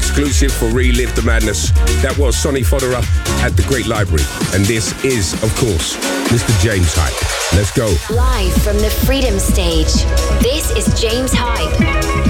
exclusive for Relive the Madness. That was Sonny Fodera at the Great Library. And this is, of course, Mr. James Hype. Let's go. Live from the Freedom Stage, this is James Hype.